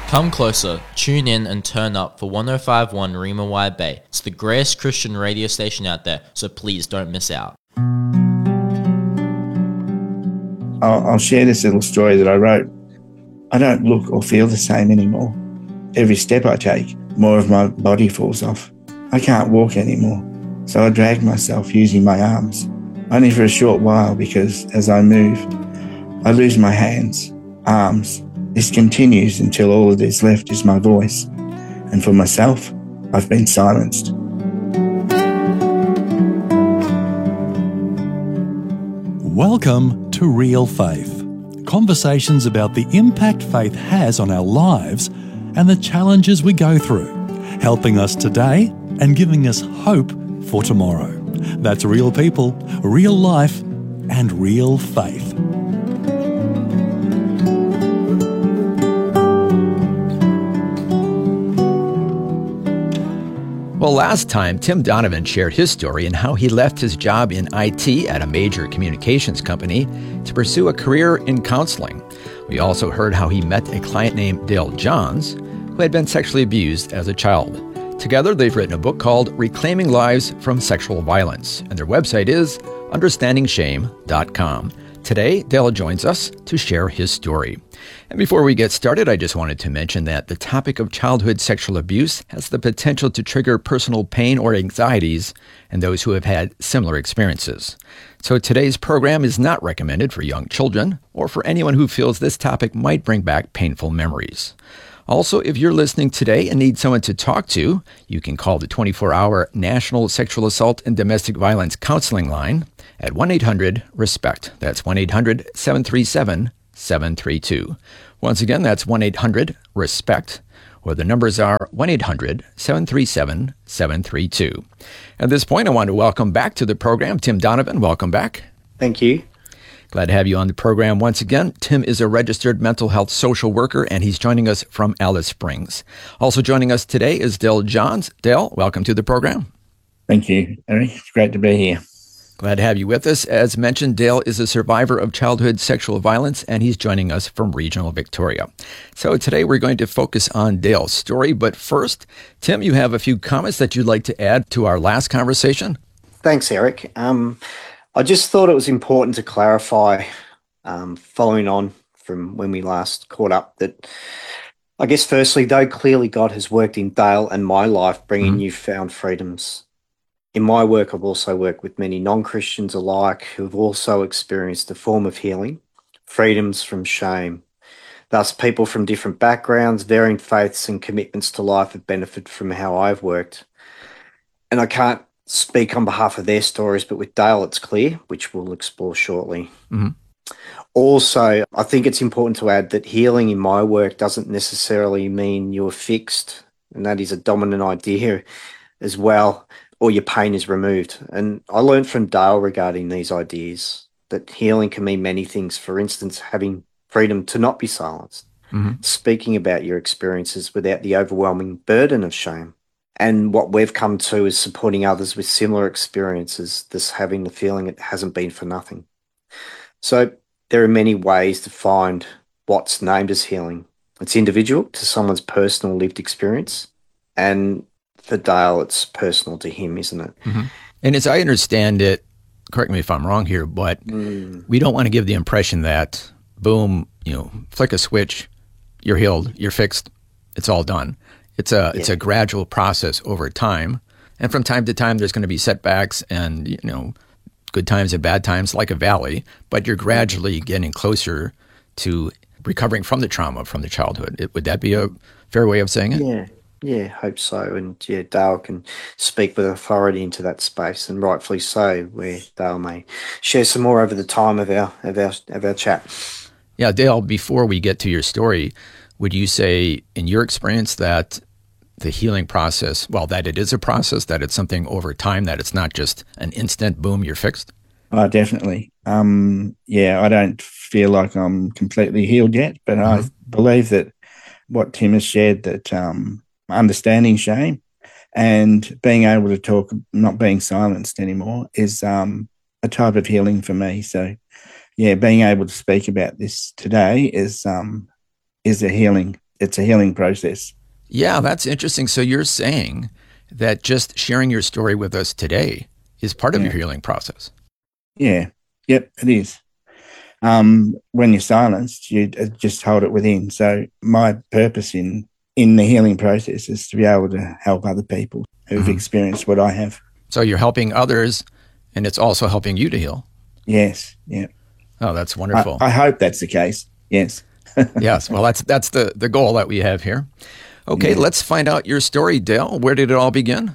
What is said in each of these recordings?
Come closer, tune in and turn up for 105.1 Rima Wide Bay. It's the greatest Christian radio station out there, so please don't miss out. I'll share this little story that I wrote. I don't look or feel the same anymore. Every step I take, more of my body falls off. I can't walk anymore, so I drag myself using my arms, only for a short while because as I move, I lose my hands, arms. This continues until all that is left is my voice. And for myself, I've been silenced. Welcome to Real Faith. Conversations about the impact faith has on our lives and the challenges we go through, helping us today and giving us hope for tomorrow. That's real people, real life, and real faith. Well, last time, Tim Donovan shared his story and how he left his job in IT at a major communications company to pursue a career in counseling. We also heard how he met a client named Dale Johns, who had been sexually abused as a child. Together, they've written a book called Reclaiming Lives from Sexual Violence, and their website is understandingshame.com. Today, Dale joins us to share his story. And before we get started, I just wanted to mention that the topic of childhood sexual abuse has the potential to trigger personal pain or anxieties in those who have had similar experiences. So today's program is not recommended for young children or for anyone who feels this topic might bring back painful memories. Also, if you're listening today and need someone to talk to, you can call the 24-hour National Sexual Assault and Domestic Violence Counseling line at 1-800-RESPECT. That's 1-800-737-732. Once again, that's 1-800-RESPECT, or the numbers are 1-800-737-732. At this point, I want to welcome back to the program Tim Donovan. Welcome back. Thank you. Glad to have you on the program once again. Tim is a registered mental health social worker, and he's joining us from Alice Springs. Also joining us today is Dale Johns. Dale, welcome to the program. Thank you, Eric. It's great to be here. Glad to have you with us. As mentioned, Dale is a survivor of childhood sexual violence, and he's joining us from regional Victoria. So today we're going to focus on Dale's story. But first, Tim, you have a few comments that you'd like to add to our last conversation? Thanks, Eric. I just thought it was important to clarify, following on from when we last caught up, that I guess firstly, though clearly God has worked in Dale and my life, bringing newfound freedoms. In my work, I've also worked with many non-Christians alike who have also experienced a form of healing, freedoms from shame. Thus, people from different backgrounds, varying faiths and commitments to life have benefited from how I've worked. And I can't speak on behalf of their stories, but with Dale, it's clear, which we'll explore shortly. Mm-hmm. Also, I think it's important to add that healing in my work doesn't necessarily mean you're fixed, and that is a dominant idea as well, or your pain is removed. And I learned from Dale regarding these ideas that healing can mean many things. For instance, having freedom to not be silenced, speaking about your experiences without the overwhelming burden of shame. And what we've come to is supporting others with similar experiences, thus having the feeling it hasn't been for nothing. So there are many ways to find what's named as healing. It's individual to someone's personal lived experience, and for Dale, it's personal to him, isn't it? Mm-hmm. And as I understand it, correct me if I'm wrong here, but we don't want to give the impression that, boom, flick a switch, you're healed, you're fixed, it's all done. It's a gradual process over time. And from time to time, there's going to be setbacks and, good times and bad times, like a valley, but you're gradually getting closer to recovering from the trauma from the childhood. Would that be a fair way of saying it? Yeah, hope so. And Dale can speak with authority into that space, and rightfully so, where Dale may share some more over the time of our chat. Yeah, Dale, before we get to your story, would you say, in your experience, that the healing process, that it is a process, that it's something over time, that it's not just an instant, boom, you're fixed? Definitely. I don't feel like I'm completely healed yet, but I believe that what Tim has shared, that understanding shame and being able to talk, not being silenced anymore, is a type of healing for me. So, being able to speak about this today is a healing it's a healing process. Yeah, that's interesting. So you're saying that just sharing your story with us today is part of your healing process. Yeah. Yep, it is. When you're silenced, you just hold it within. So my purpose in the healing process is to be able to help other people who've experienced what I have. So you're helping others, and it's also helping you to heal. Yes. Yeah. Oh, that's wonderful. I hope that's the case. Yes. Yes. Well, that's the goal that we have here. Okay, let's find out your story, Dale. Where did it all begin?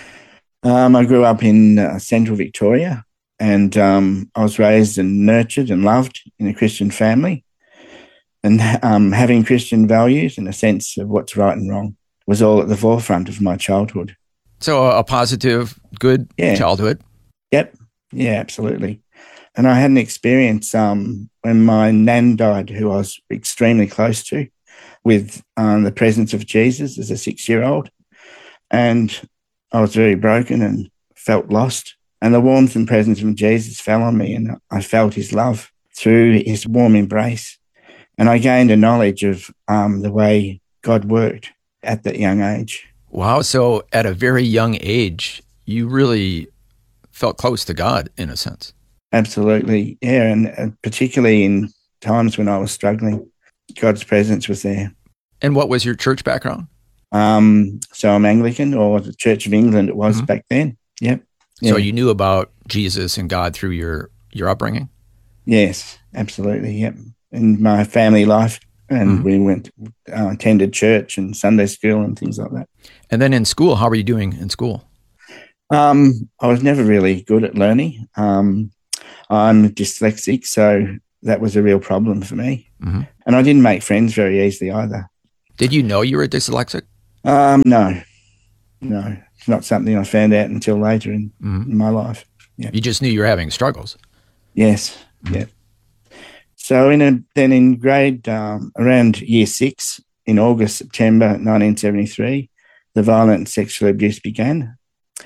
I grew up in central Victoria, and I was raised and nurtured and loved in a Christian family. And having Christian values and a sense of what's right and wrong was all at the forefront of my childhood. So a positive, good childhood. Yep. Yeah, absolutely. And I had an experience when my nan died, who I was extremely close to, with the presence of Jesus as a 6-year-old. And I was very broken and felt lost. And the warmth and presence of Jesus fell on me, and I felt his love through his warm embrace. And I gained a knowledge of the way God worked at that young age. Wow. So at a very young age, you really felt close to God in a sense. Absolutely. Yeah. And particularly in times when I was struggling, God's presence was there. And what was your church background? So I'm Anglican, or the Church of England it was back then. Yep. So you knew about Jesus and God through your upbringing? Yes, absolutely. Yep. In my family life, and we attended church and Sunday school and things like that. And then in school, how were you doing in school? I was never really good at learning. I'm dyslexic, so that was a real problem for me. And I didn't make friends very easily either. Did you know you were dyslexic? No. It's not something I found out until later in my life. Yeah. You just knew you were having struggles. Yes. Yeah. So then in grade around year 6, in August, September 1973, the violent sexual abuse began.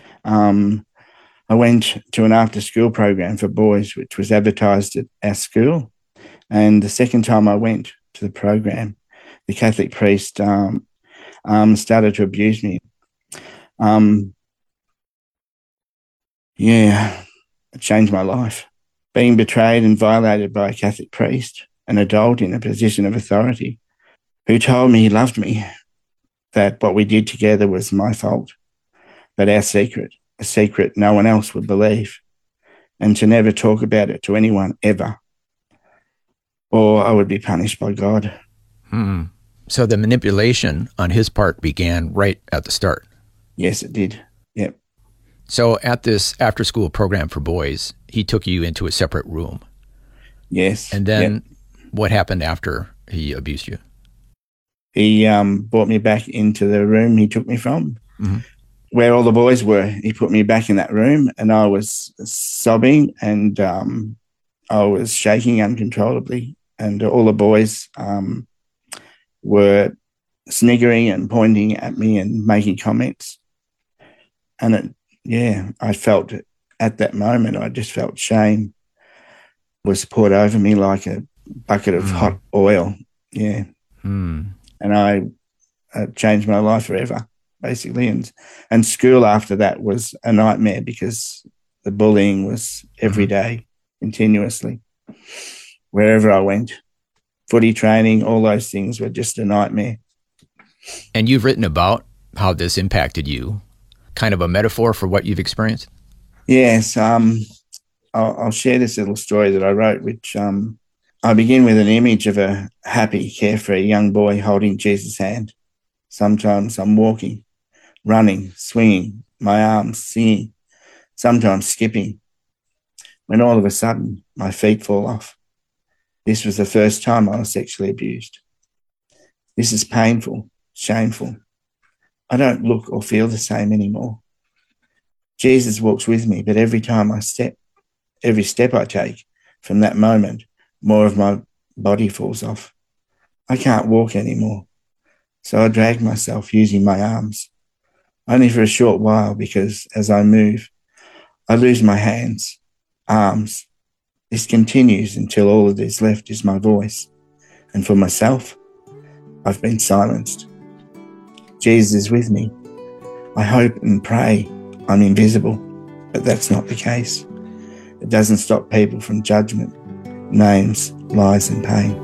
I went to an after-school program for boys, which was advertised at our school. And the second time I went to the program, the Catholic priest started to abuse me. It changed my life. Being betrayed and violated by a Catholic priest, an adult in a position of authority, who told me he loved me, that what we did together was my fault, but our secret, a secret no one else would believe, and to never talk about it to anyone ever, or I would be punished by God. So the manipulation on his part began right at the start. Yes, it did. Yep. So at this after-school program for boys, he took you into a separate room. Yes. And then what happened after he abused you? He brought me back into the room he took me from, where all the boys were. He put me back in that room, and I was sobbing, and I was shaking uncontrollably, and all the boys were sniggering and pointing at me and making comments. And I felt at that moment, I just felt shame was poured over me like a bucket of hot oil. Yeah. And I changed my life forever, basically. And school after that was a nightmare because the bullying was every day, continuously. Wherever I went, footy training, all those things were just a nightmare. And you've written about how this impacted you, kind of a metaphor for what you've experienced? Yes. I'll share this little story that I wrote, which I begin with an image of a happy, carefree young boy holding Jesus' hand. Sometimes I'm walking, running, swinging, my arms singing, sometimes skipping, when all of a sudden my feet fall off. This was the first time I was sexually abused. This is painful, shameful. I don't look or feel the same anymore. Jesus walks with me, but every step I take from that moment, more of my body falls off. I can't walk anymore. So I drag myself using my arms, only for a short while, because as I move, I lose my hands, arms. This continues until all that is left is my voice. And for myself, I've been silenced. Jesus is with me. I hope and pray I'm invisible, but that's not the case. It doesn't stop people from judgment, names, lies and pain.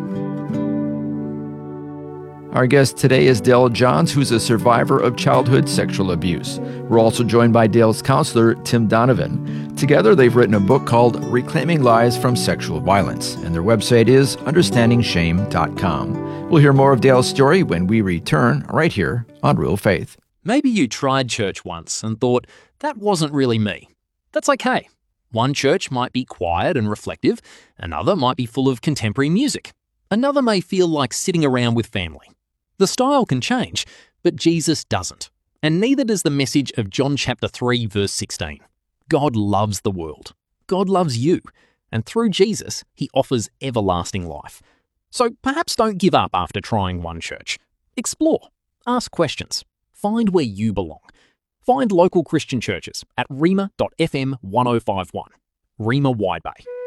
Our guest today is Dale Johns, who's a survivor of childhood sexual abuse. We're also joined by Dale's counselor, Tim Donovan. Together, they've written a book called Reclaiming Lives from Sexual Violence, and their website is understandingshame.com. We'll hear more of Dale's story when we return right here on Real Faith. Maybe you tried church once and thought, that wasn't really me. That's okay. One church might be quiet and reflective, another might be full of contemporary music. Another may feel like sitting around with family. The style can change, but Jesus doesn't. And neither does the message of John chapter 3, verse 16. God loves the world. God loves you. And through Jesus, he offers everlasting life. So perhaps don't give up after trying one church. Explore. Ask questions. Find where you belong. Find local Christian churches at rhema.fm 1051. Rhema Wide Bay.